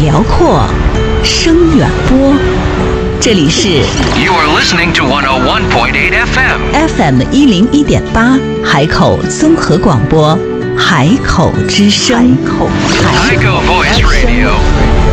辽阔，声远播。这里是 You are listening to 101.8 FM FM101.8海口综合广播，海口之声。 海口 Voice Radio。